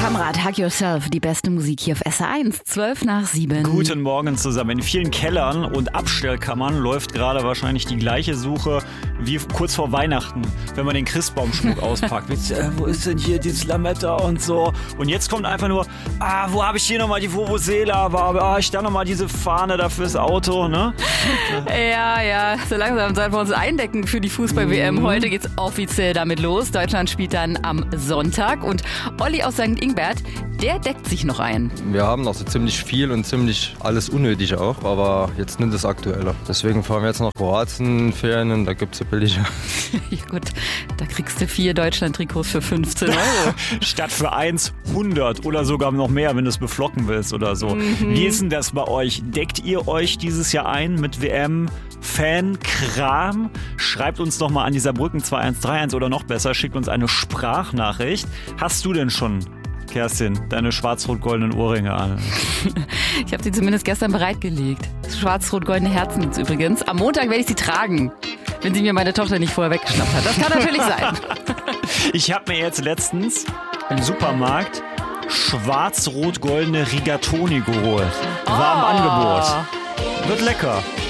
Kamrat, Hug Yourself, die beste Musik hier auf SR1, 7:12. Guten Morgen zusammen. In vielen Kellern und Abstellkammern läuft gerade wahrscheinlich die gleiche Suche wie kurz vor Weihnachten, wenn man den Christbaumschmuck auspackt. Wo ist denn hier dieses Lametta und so? Und jetzt kommt einfach nur, wo habe ich hier nochmal die Vuvuzela? Ich da nochmal diese Fahne da fürs Auto, ne? Ja, so langsam sollten wir uns eindecken für die Fußball-WM. Heute geht's offiziell damit los. Deutschland spielt dann am Sonntag und Olli aus St. Ingbert, der deckt sich noch ein. Wir haben also ziemlich viel und ziemlich alles Unnötige auch, aber jetzt nicht das Aktuelle. Deswegen fahren wir jetzt nach Kroatien, Ferien, und da gibt's ja billiger. Ja gut, da kriegst du 4 Deutschland-Trikots für 15 €. Statt für 100 oder sogar noch mehr, wenn du es beflocken willst oder so. Wie ist denn das bei euch? Deckt ihr euch dieses Jahr ein mit WM-Fan-Kram? Schreibt uns doch mal an dieser Brücken 2131 oder noch besser, schickt uns eine Sprachnachricht. Hast du denn schon, Kerstin, deine schwarz-rot-goldenen Ohrringe an? Ich habe sie zumindest gestern bereitgelegt. Schwarz-rot-goldene Herzen übrigens. Am Montag werde ich sie tragen, wenn sie mir meine Tochter nicht vorher weggeschnappt hat. Das kann natürlich sein. Ich habe mir jetzt letztens im Supermarkt schwarz-rot-goldene Rigatoni geholt. War im Angebot. Wird lecker.